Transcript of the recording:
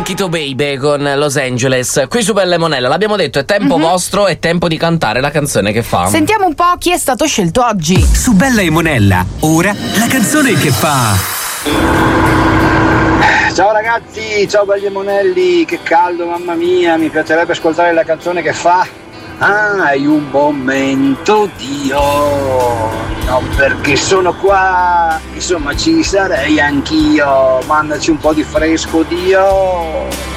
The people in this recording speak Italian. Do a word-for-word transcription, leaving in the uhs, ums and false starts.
Quito Baby con Los Angeles. Qui su Bella e Monella, l'abbiamo detto, è tempo mm-hmm. vostro, è tempo di cantare la canzone che fa. Sentiamo un po' chi è stato scelto oggi. Su Bella e Monella, ora la canzone che fa. Ciao ragazzi, ciao belli e monelli, che caldo, mamma mia, mi piacerebbe ascoltare la canzone che fa Ah, hai un momento, Dio, no, perché sono qua, insomma ci sarei anch'io, mandaci un po' di fresco, Dio.